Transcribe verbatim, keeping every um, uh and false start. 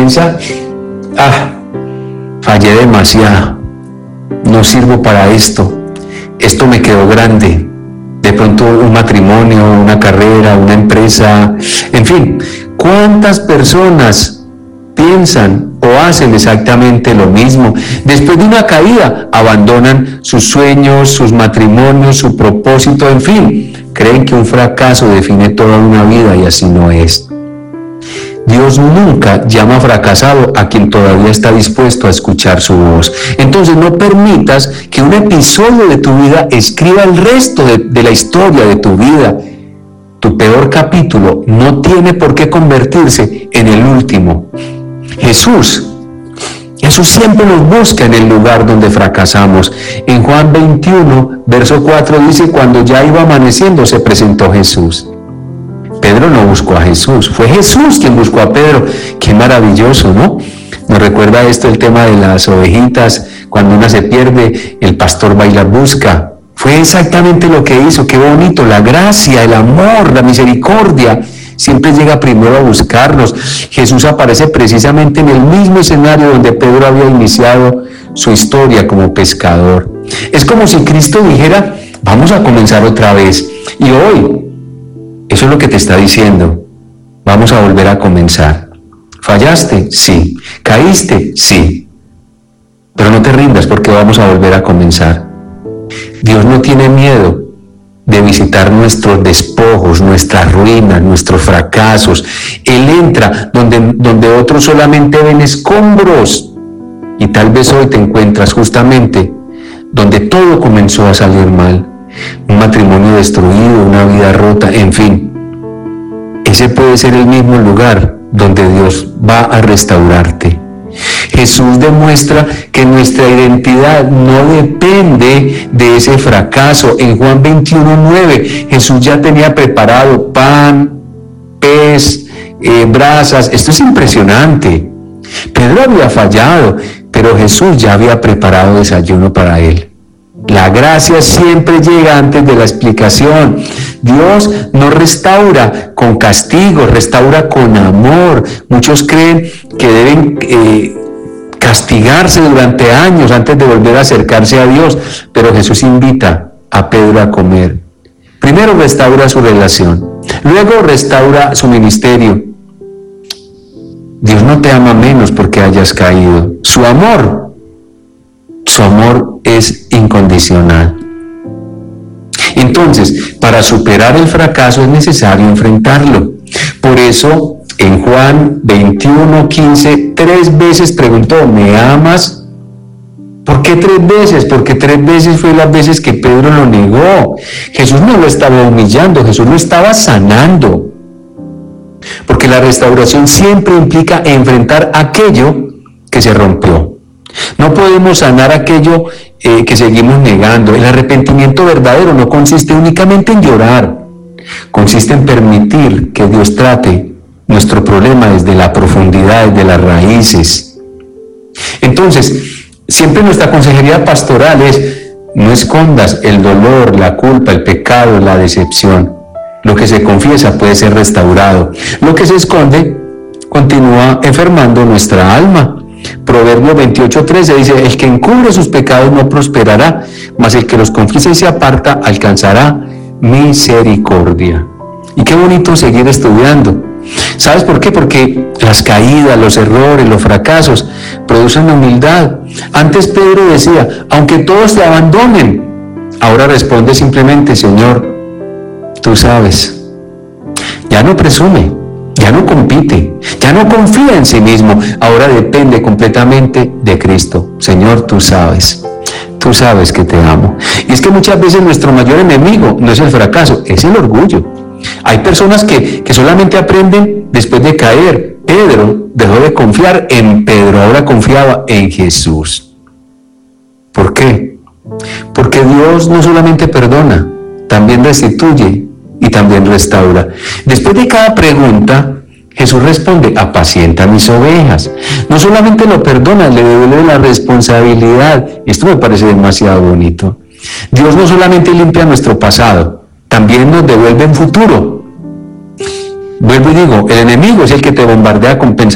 piensa, ah, fallé demasiado, no sirvo para esto, esto me quedó grande. De pronto un matrimonio, una carrera, una empresa, en fin, ¿cuántas personas piensan o hacen exactamente lo mismo? Después de una caída, abandonan sus sueños, sus matrimonios, su propósito, en fin, creen que un fracaso define toda una vida y así no es. Dios nunca llama fracasado a quien todavía está dispuesto a escuchar su voz. Entonces no permitas que un episodio de tu vida escriba el resto de, de la historia de tu vida. Tu peor capítulo no tiene por qué convertirse en el último. Jesús, Jesús siempre nos busca en el lugar donde fracasamos. En Juan veintiuno, verso cuatro dice, cuando ya iba amaneciendo se presentó Jesús. Pedro no buscó a Jesús, fue Jesús quien buscó a Pedro. Qué maravilloso, ¿no? Nos recuerda esto el tema de las ovejitas, cuando una se pierde, el pastor va y la busca. Fue exactamente lo que hizo, qué bonito, la gracia, el amor, la misericordia, siempre llega primero a buscarnos. Jesús aparece precisamente en el mismo escenario donde Pedro había iniciado su historia como pescador. Es como si Cristo dijera, vamos a comenzar otra vez, y hoy, eso es lo que te está diciendo. Vamos a volver a comenzar. ¿Fallaste? Sí. ¿Caíste? Sí. Pero no te rindas porque vamos a volver a comenzar. Dios no tiene miedo de visitar nuestros despojos, nuestras ruinas, nuestros fracasos. Él entra donde, donde otros solamente ven escombros. Y tal vez hoy te encuentras justamente donde todo comenzó a salir mal. Un matrimonio destruido, una vida rota, en fin. Ese puede ser el mismo lugar donde Dios va a restaurarte. Jesús demuestra que nuestra identidad no depende de ese fracaso. En Juan veintiuno, nueve, Jesús ya tenía preparado pan, pez, eh, brasas. Esto es impresionante. Pedro había fallado, pero Jesús ya había preparado desayuno para él. La gracia siempre llega antes de la explicación. Dios no restaura con castigo, restaura con amor. Muchos creen que deben eh, castigarse durante años antes de volver a acercarse a Dios, pero Jesús invita a Pedro a comer. Primero restaura su relación, luego restaura su ministerio. Dios no te ama menos porque hayas caído. Su amor Su amor es incondicional. Entonces, para superar el fracaso es necesario enfrentarlo. Por eso, en Juan veintiuno, quince, tres veces preguntó, ¿me amas? ¿Por qué tres veces? Porque tres veces fue las veces que Pedro lo negó. Jesús no lo estaba humillando, Jesús lo estaba sanando. Porque la restauración siempre implica enfrentar aquello que se rompió. No podemos sanar aquello eh, que seguimos negando. El arrepentimiento verdadero no consiste únicamente en llorar, consiste en permitir que Dios trate nuestro problema desde la profundidad, desde las raíces. Entonces, siempre nuestra consejería pastoral es, no escondas el dolor, la culpa, el pecado, la decepción. Lo que se confiesa puede ser restaurado. Lo que se esconde continúa enfermando nuestra alma. Proverbio veintiocho, trece dice, el que encubre sus pecados no prosperará, mas el que los confiesa y se aparta alcanzará misericordia. Y qué bonito seguir estudiando. ¿Sabes por qué? Porque las caídas, los errores, los fracasos producen humildad. Antes Pedro decía, aunque todos te abandonen, ahora responde simplemente, Señor, tú sabes. Ya no presume, ya no compite, ya no confía en sí mismo, ahora depende completamente de Cristo. Señor, tú sabes, tú sabes que te amo. Y es que muchas veces nuestro mayor enemigo no es el fracaso, es el orgullo. Hay personas que, que solamente aprenden después de caer. Pedro dejó de confiar en Pedro, ahora confiaba en Jesús. ¿Por qué? Porque Dios no solamente perdona, también restituye y también restaura. Después de cada pregunta, Jesús responde, apacienta mis ovejas. No solamente lo perdona, le devuelve la responsabilidad. Esto me parece demasiado bonito. Dios no solamente limpia nuestro pasado, también nos devuelve en futuro. Vuelvo y digo, el enemigo es el que te bombardea con pensamientos